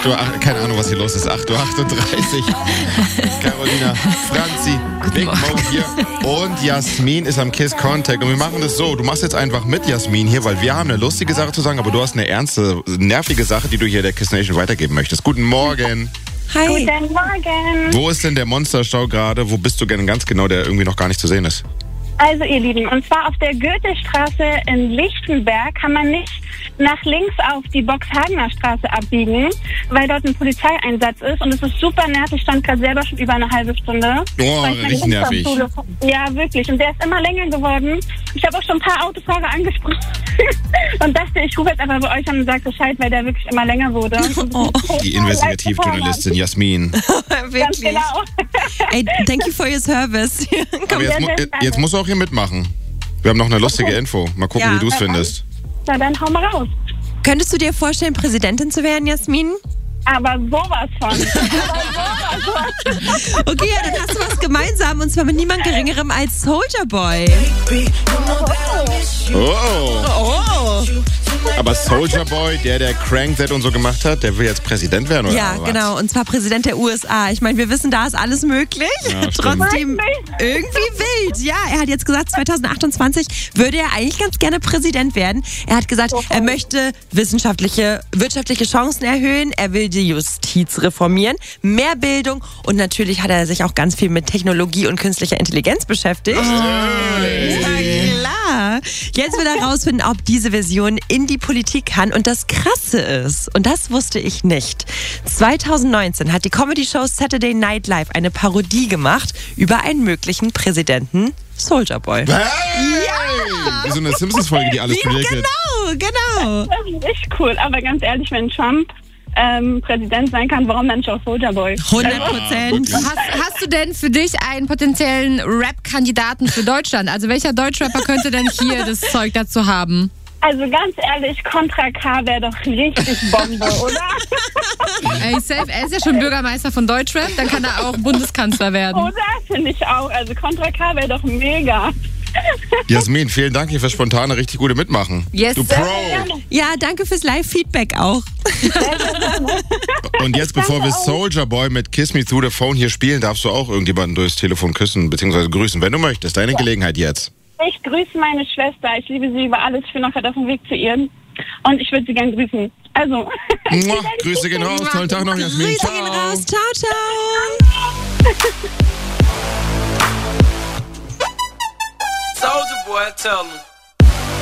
Uhr, keine Ahnung, was hier los ist, 8:38 Uhr. Carolina, Franzi, Big Mo hier und Jasmin ist am Kiss Contact. Und wir machen das so, du machst jetzt einfach mit, Jasmin, hier, weil wir haben eine lustige Sache zu sagen, aber du hast eine ernste, nervige Sache, die du hier der Kiss Nation weitergeben möchtest. Guten Morgen. Hi. Guten Morgen. Wo ist denn der Monsterstau gerade? Wo bist du denn ganz genau, der irgendwie noch gar nicht zu sehen ist? Also ihr Lieben, und zwar auf der Goethestraße in Lichtenberg kann man nicht nach links auf die Boxhagener Straße abbiegen, weil dort ein Polizeieinsatz ist und es ist super nervig. Ich stand gerade selber schon über eine halbe Stunde. Oh, richtig nervig. Ja, wirklich. Und der ist immer länger geworden. Ich habe auch schon ein paar Autofahrer angesprochen und dachte, ich rufe jetzt einfach bei euch an und sage Bescheid, weil der wirklich immer länger wurde. Oh. Die Investigativjournalistin Jasmin. Ganz Wirklich. genau. Ey, thank you for your service. Aber jetzt musst du auch hier mitmachen. Wir haben noch eine lustige Info. Mal gucken, Ja. wie du es findest. Na dann hau mal raus. Könntest du dir vorstellen, Präsidentin zu werden, Jasmin? Aber sowas von. Okay, ja, dann hast du was gemeinsam und zwar mit niemand Geringerem als Soulja Boy. Oh. Aber Soulja Boy, der Crank That und so gemacht hat, der will jetzt Präsident werden, oder? Ja, was? genau. Und zwar Präsident der USA. Ich meine, wir wissen, da ist alles möglich. Ja, stimmt. Trotzdem irgendwie wild. Ja, er hat jetzt gesagt, 2028 würde er eigentlich ganz gerne Präsident werden. Er hat gesagt, er möchte wirtschaftliche Chancen erhöhen. Er will die Justiz reformieren, mehr Bildung und natürlich hat er sich auch ganz viel mit Technologie und künstlicher Intelligenz beschäftigt. Ja, klar. Jetzt will er herausfinden, ob diese Version in die Politik kann. Und das Krasse ist, und das wusste ich nicht, 2019 hat die Comedy-Show Saturday Night Live eine Parodie gemacht über einen möglichen Präsidenten Soulja Boy. Hey! Wie so eine Simpsons-Folge, die alles predicted. Genau. Das ist echt cool. Aber ganz ehrlich, wenn Trump Präsident sein kann, warum dann nicht auch Soulja Boy? 100%. Hast du denn für dich einen potenziellen Rap-Kandidaten für Deutschland? Also welcher Deutschrapper könnte denn hier das Zeug dazu haben? Also ganz ehrlich, Contra K wäre doch richtig Bombe, oder? Ey, safe, er ist ja schon Bürgermeister von Deutschrap, dann kann er auch Bundeskanzler werden. Oder? Finde ich auch. Also Contra K wäre doch mega. Jasmin, vielen Dank hier für spontane, richtig gute Mitmachen. Yes, Du sir. Pro! Ja, danke fürs Live-Feedback auch. Und jetzt, bevor wir Soulja Boy mit Kiss Me Through the Phone hier spielen, darfst du auch irgendjemanden durchs Telefon küssen bzw. grüßen, wenn du möchtest. Deine Gelegenheit jetzt. Ich grüße meine Schwester. Ich liebe sie über alles. Ich bin noch gerade auf dem Weg zu ihr. Und ich würde sie gern grüßen. Also. Mua, Grüße gehen raus. Tollen Tag noch, Jasmin. Grüße Ciao. gehen raus. Ciao, ciao. Soulja Boy, tell 'em.